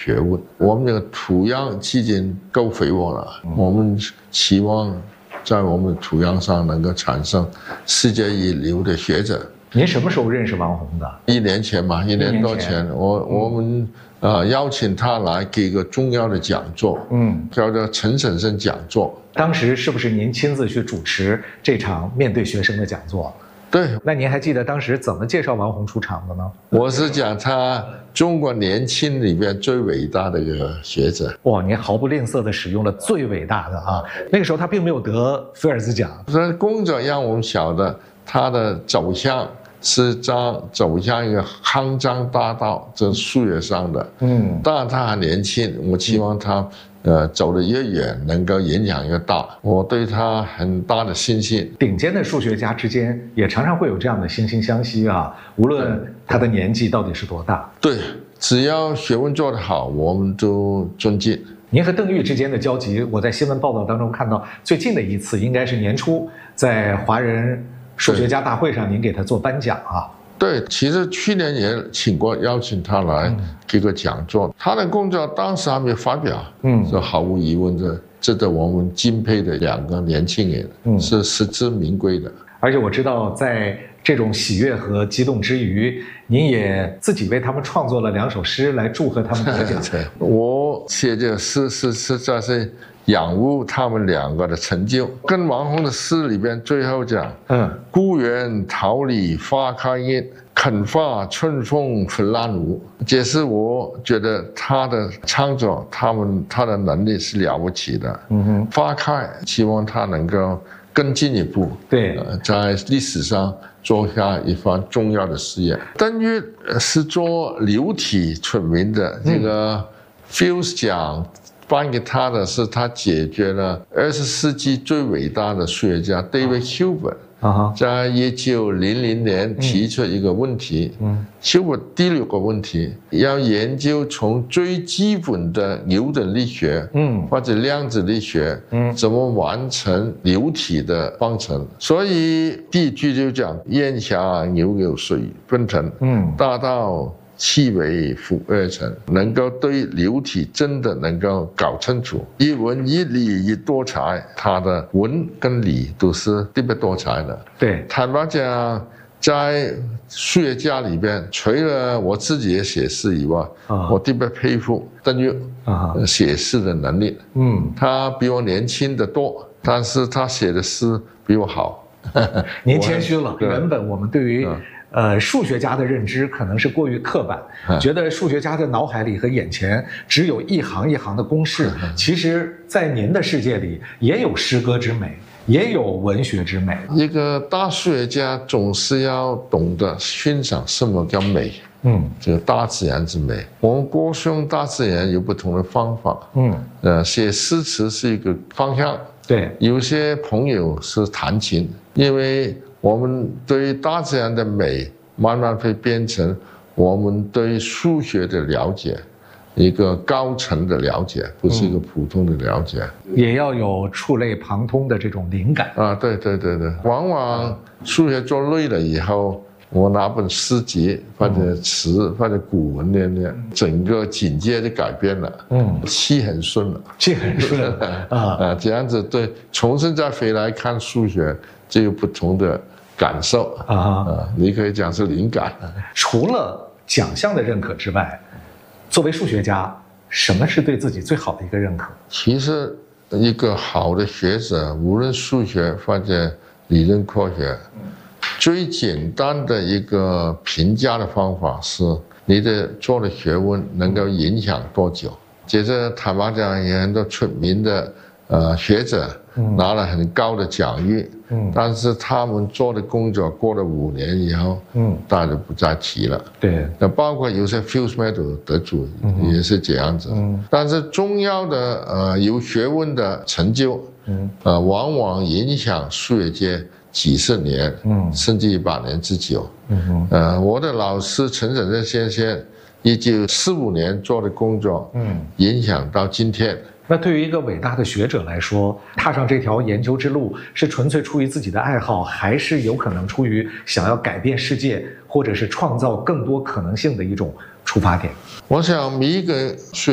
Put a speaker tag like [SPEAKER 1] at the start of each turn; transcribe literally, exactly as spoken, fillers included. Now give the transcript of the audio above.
[SPEAKER 1] 学问。我们的土壤基金够肥沃了，我们期望在我们的土壤上能够产生世界一流的学者。
[SPEAKER 2] 您什么时候认识王洪的？
[SPEAKER 1] 一年前嘛，一年多前，
[SPEAKER 2] 前
[SPEAKER 1] 我我们呃邀请他来给一个重要的讲座，嗯，叫做陈审慎讲座。
[SPEAKER 2] 当时是不是您亲自去主持这场面对学生的讲座？
[SPEAKER 1] 对。
[SPEAKER 2] 那您还记得当时怎么介绍王洪出场的呢？
[SPEAKER 1] 我是讲他中国年轻里边最伟大的一个学者。
[SPEAKER 2] 哇，您毫不吝啬地使用了最伟大的啊！那个时候他并没有得菲尔兹奖。
[SPEAKER 1] 所以工作让我们晓得他的走向是将走向一个康庄大道，这数学上的。嗯，当然他还年轻，我期望他呃走得越远，能够影响越大。我对他很大的信心。
[SPEAKER 2] 顶尖的数学家之间也常常会有这样的惺惺相惜啊，无论他的年纪到底是多大。
[SPEAKER 1] 对，只要学问做得好，我们都尊敬。
[SPEAKER 2] 您和邓玉之间的交集，我在新闻报道当中看到，最近的一次应该是年初在华人数学家大会上，您给他做颁奖啊？
[SPEAKER 1] 对，其实去年也请过邀请他来给个讲座，嗯、他的工作当时还没有发表，嗯，这毫无疑问这值得我们敬佩的两个年轻人，嗯，是实至名归的。
[SPEAKER 2] 而且我知道，在这种喜悦和激动之余，您也自己为他们创作了两首诗来祝贺他们得奖。
[SPEAKER 1] 我写这诗是实在是仰慕他们两个的成就。跟王洪的诗里边最后讲，嗯，故园桃李花开艳，肯发春风粉烂舞。这是我觉得他的创作，他们他的能力是了不起的。嗯哼，花开，希望他能够更进一步，
[SPEAKER 2] 对，
[SPEAKER 1] 呃、在历史上做下一番重要的事业。邓玉是做流体出名的，这个 Fields 奖颁给他的是他解决了二十世纪最伟大的数学家 David Hilbert。在一九零零年提出一个问题，嗯，Hilbert 第六个问题，要研究从最基本的牛顿力学，嗯，或者量子力学，嗯，怎么完成流体的方程。所以第一句就讲：烟霞牛有水奔腾，嗯，大道气为辅二成，能够对流体真的能够搞清楚。一文一理一多才，他的文跟理都是特别多才的。
[SPEAKER 2] 对，
[SPEAKER 1] 坦白讲，在数学家里边，除了我自己也写诗以外，啊、我特别佩服邓玉啊写诗的能力。嗯，他比我年轻得多，但是他写的诗比我好。
[SPEAKER 2] 您谦虚了，原本我们对于、嗯呃，数学家的认知可能是过于刻板，觉得数学家的脑海里和眼前只有一行一行的公式。其实，在您的世界里，也有诗歌之美，也有文学之美。
[SPEAKER 1] 一个大数学家总是要懂得欣赏什么叫美，嗯，这个大自然之美。我们歌颂大自然有不同的方法，嗯，呃，写诗词是一个方向，
[SPEAKER 2] 对，
[SPEAKER 1] 有些朋友是弹琴，因为我们对大自然的美慢慢会变成我们对数学的了解，一个高层的了解，不是一个普通的了解，
[SPEAKER 2] 嗯、也要有触类旁通的这种灵感
[SPEAKER 1] 啊！对对对对，往往数学做累了以后，我拿本诗集或者词或者古文念念，整个境界就改变了，嗯，气很顺了，
[SPEAKER 2] 气很顺啊
[SPEAKER 1] 啊！这样子对，重新再回来看数学，就有不同的感受啊啊！你可以讲是灵感。
[SPEAKER 2] 除了奖项的认可之外，作为数学家，什么是对自己最好的一个认可？
[SPEAKER 1] 其实，一个好的学者，无论数学或者理论科学，最简单的一个评价的方法是你的做的学问能够影响多久。接着坦白讲，有很多出名的呃学者拿了很高的奖誉，嗯，但是他们做的工作过了五年以后，嗯，大家都不再提了。
[SPEAKER 2] 对，
[SPEAKER 1] 那包括有些 Fields Medal 得主也是这样子。嗯，但是重要的呃有学问的成就，嗯，呃往往影响数学界几十年，嗯，甚至一百年之久。嗯呃，我的老师陈审慎先生一九四五年做的工作，嗯，影响到今天。
[SPEAKER 2] 那对于一个伟大的学者来说，踏上这条研究之路，是纯粹出于自己的爱好，还是有可能出于想要改变世界，或者是创造更多可能性的一种出发点？
[SPEAKER 1] 我想每一个学